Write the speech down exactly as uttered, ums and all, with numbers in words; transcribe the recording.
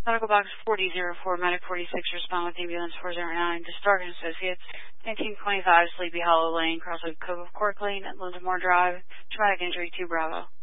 Medical box forty oh four, Medic forty-six, respond with ambulance four oh nine to Stark and Associates, nineteen twenty-five, Sleepy Hollow Lane, Crossroad Cove of Cork Lane, at Lindenmore Drive, traumatic injury to Bravo.